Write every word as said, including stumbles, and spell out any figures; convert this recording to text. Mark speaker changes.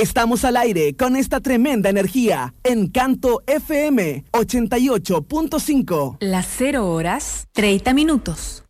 Speaker 1: Estamos al aire con esta tremenda energía. Encanto F M ochenta y ocho punto cinco.
Speaker 2: Las cero horas, treinta minutos.